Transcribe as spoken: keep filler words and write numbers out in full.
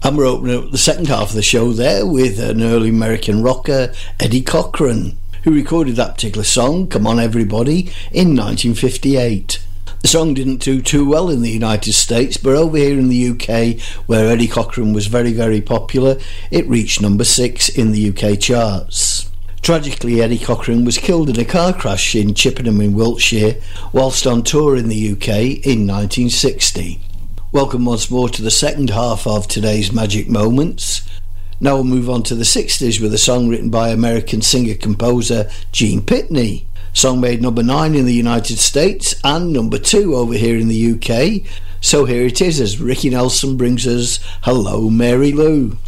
And we're opening up the second half of the show there with an early American rocker, Eddie Cochran, who recorded that particular song, Come On Everybody, in nineteen fifty-eight. The song didn't do too well in the United States, but over here in the U K, where Eddie Cochran was very, very popular, it reached number six in the U K charts. Tragically, Eddie Cochran was killed in a car crash in Chippenham in Wiltshire whilst on tour in the U K in nineteen sixty. Welcome once more to the second half of today's Magic Moments. Now we'll move on to the sixties with a song written by American singer-composer Gene Pitney. Song made number nine in the United States and number two over here in the U K. So here it is as Ricky Nelson brings us Hello Mary Lou.